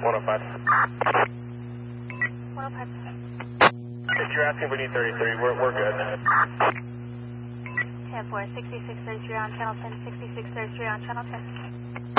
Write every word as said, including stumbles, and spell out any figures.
one oh five. one oh five. If you're asking for D thirty-three, we're, we're good. ten four, sixty-six thirty-three on channel ten, sixty-six thirty-three on channel ten.